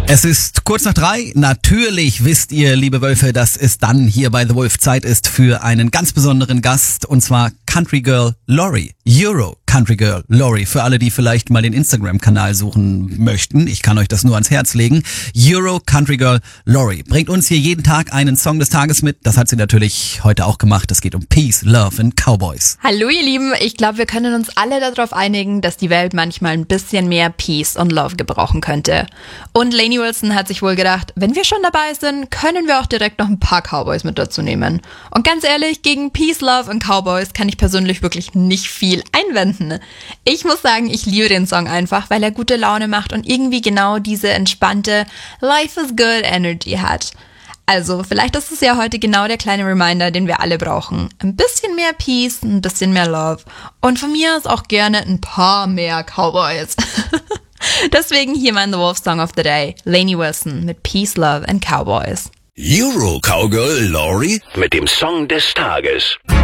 Es ist kurz nach 3. Natürlich wisst ihr, liebe Wölfe, dass es dann hier bei The Wolf Zeit ist für einen ganz besonderen Gast, und zwar Country Girl Lori. Euro Country Girl Lori. Für alle, die vielleicht mal den Instagram-Kanal suchen möchten. Ich kann euch das nur ans Herz legen. Euro Country Girl Lori bringt uns hier jeden Tag einen Song des Tages mit. Das hat sie natürlich heute auch gemacht. Es geht um Peace, Love and Cowboys. Hallo ihr Lieben, ich glaube, wir können uns alle darauf einigen, dass die Welt manchmal ein bisschen mehr Peace und Love gebrauchen könnte. Und Lainey Wilson hat sich wohl gedacht, wenn wir schon dabei sind, können wir auch direkt noch ein paar Cowboys mit dazu nehmen. Und ganz ehrlich, gegen Peace, Love und Cowboys kann ich persönlich wirklich nicht viel einwenden. Ich muss sagen, ich liebe den Song einfach, weil er gute Laune macht und irgendwie genau diese entspannte Life is good Energy hat. Also, vielleicht ist es ja heute genau der kleine Reminder, den wir alle brauchen. Ein bisschen mehr Peace, ein bisschen mehr Love. Und von mir aus auch gerne ein paar mehr Cowboys. Deswegen hier mein The Wolf Song of the Day. Lainey Wilson mit Peace, Love and Cowboys. Euro Cowgirl Lori mit dem Song des Tages.